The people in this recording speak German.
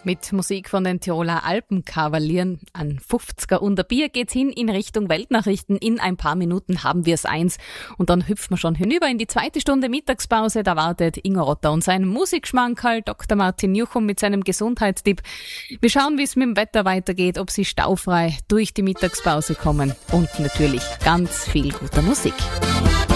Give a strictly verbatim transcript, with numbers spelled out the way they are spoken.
Mit Musik von den Tiroler Alpenkavalieren an fünfziger und ein Bier geht's hin in Richtung Weltnachrichten. In ein paar Minuten haben wir's eins und dann hüpfen wir schon hinüber in die zweite Stunde Mittagspause. Da wartet Ingo Rotter und sein Musikschmankerl Doktor Martin Juchum mit seinem Gesundheitstipp. Wir schauen, wie es mit dem Wetter weitergeht, ob sie staufrei durch die Mittagspause kommen und natürlich ganz viel guter Musik.